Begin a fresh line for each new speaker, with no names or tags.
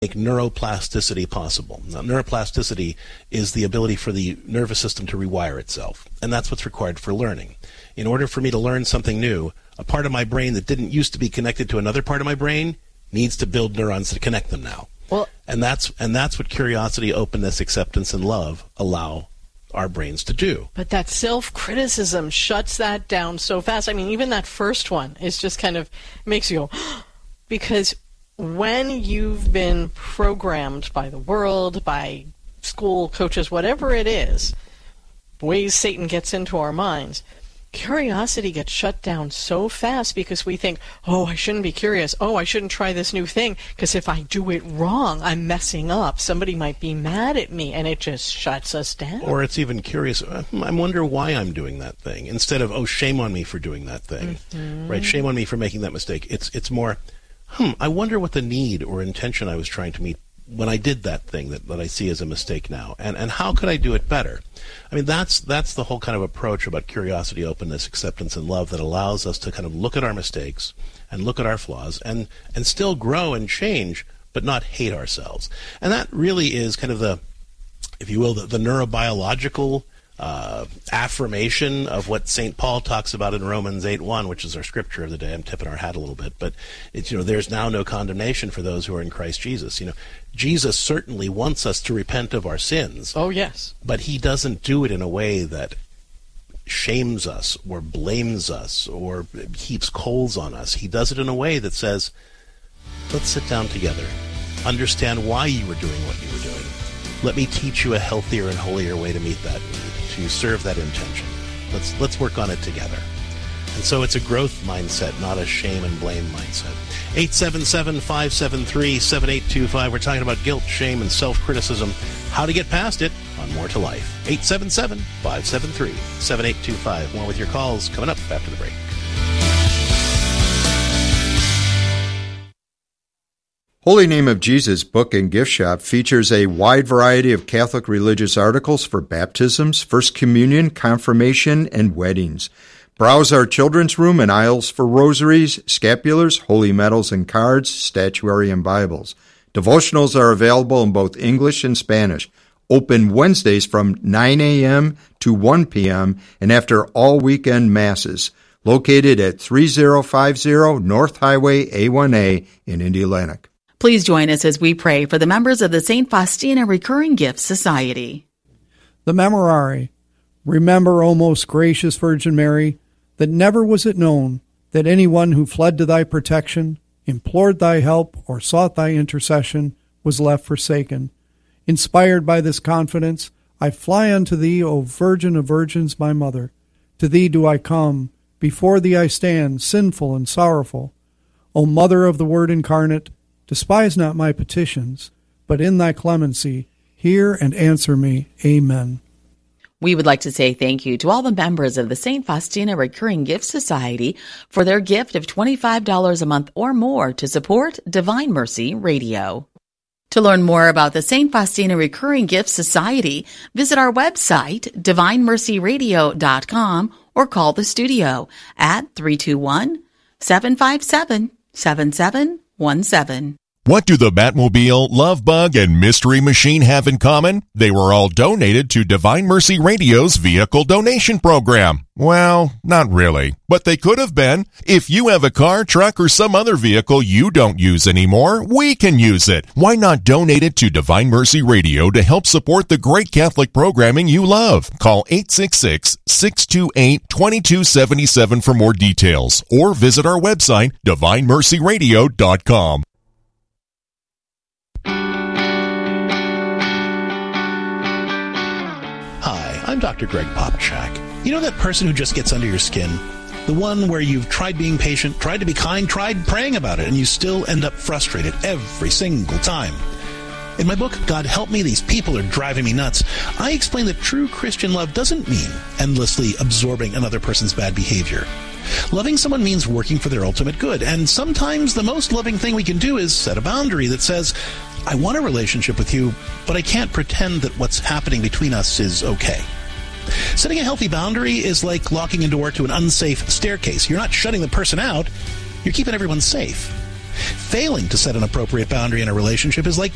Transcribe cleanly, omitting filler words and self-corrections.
make neuroplasticity possible. Now, neuroplasticity is the ability for the nervous system to rewire itself, and that's what's required for learning. In order for me to learn something new, a part of my brain that didn't used to be connected to another part of my brain needs to build neurons to connect them now.
Well,
and that's what curiosity, openness, acceptance, and love allow our brains to do.
But that self-criticism shuts that down so fast. I mean, even that first one is just kind of makes you go, because when you've been programmed by the world, by school, coaches, whatever it is, ways Satan gets into our minds, curiosity gets shut down so fast because we think, oh, I shouldn't be curious. Oh, I shouldn't try this new thing because if I do it wrong, I'm messing up. Somebody might be mad at me, and it just shuts us down.
Or it's even curious. I wonder why I'm doing that thing instead of, oh, shame on me for doing that thing. Mm-hmm. Right? Shame on me for making that mistake. It's more, I wonder what the need or intention I was trying to meet when I did that thing that I see as a mistake now, and how could I do it better? I mean, that's the whole kind of approach about curiosity, openness, acceptance, and love that allows us to kind of look at our mistakes and look at our flaws and still grow and change, but not hate ourselves. And that really is kind of the, if you will, the neurobiological affirmation of what St. Paul talks about in Romans 8:1, which is our scripture of the day. I'm tipping our hat a little bit, but it's, there's now no condemnation for those who are in Christ Jesus. Jesus certainly wants us to repent of our sins.
Oh, yes.
But he doesn't do it in a way that shames us or blames us or heaps coals on us. He does it in a way that says, let's sit down together, understand why you were doing what you were doing. Let me teach you a healthier and holier way to meet that need, to serve that intention. Let's work on it together. And so it's a growth mindset, not a shame and blame mindset. 877-573-7825. We're talking about guilt, shame, and self-criticism. How to get past it on More to Life. 877-573-7825. More with your calls coming up after the break.
Holy Name of Jesus Book and Gift Shop features a wide variety of Catholic religious articles for baptisms, First Communion, confirmation, and weddings. Browse our children's room and aisles for rosaries, scapulars, holy medals and cards, statuary, and Bibles. Devotionals are available in both English and Spanish. Open Wednesdays from 9 a.m. to 1 p.m. and after all weekend masses. Located at 3050 North Highway A1A in Indianapolis.
Please join us as we pray for the members of the St. Faustina Recurring Gift Society.
The Memorare. Remember, O most gracious Virgin Mary, that never was it known that anyone who fled to thy protection, implored thy help, or sought thy intercession was left forsaken. Inspired by this confidence, I fly unto thee, O Virgin of Virgins, my Mother. To thee do I come, before thee I stand, sinful and sorrowful. O Mother of the Word incarnate, despise not my petitions, but in thy clemency, hear and answer me. Amen.
We would like to say thank you to all the members of the St. Faustina Recurring Gift Society for their gift of $25 a month or more to support Divine Mercy Radio. To learn more about the St. Faustina Recurring Gift Society, visit our website, divinemercyradio.com, or call the studio at 321-757-7717.
What do the Batmobile, Love Bug, and Mystery Machine have in common? They were all donated to Divine Mercy Radio's vehicle donation program. Well, not really, but they could have been. If you have a car, truck, or some other vehicle you don't use anymore, we can use it. Why not donate it to Divine Mercy Radio to help support the great Catholic programming you love? Call 866-628-2277 for more details, or visit our website, divinemercyradio.com.
I'm Dr. Greg Popchak. You know that person who just gets under your skin? The one where you've tried being patient, tried to be kind, tried praying about it, and you still end up frustrated every single time. In my book, God Help Me, These People Are Driving Me Nuts, I explain that true Christian love doesn't mean endlessly absorbing another person's bad behavior. Loving someone means working for their ultimate good, and sometimes the most loving thing we can do is set a boundary that says, I want a relationship with you, but I can't pretend that what's happening between us is okay. Setting a healthy boundary is like locking a door to an unsafe staircase. You're not shutting the person out, you're keeping everyone safe. Failing to set an appropriate boundary in a relationship is like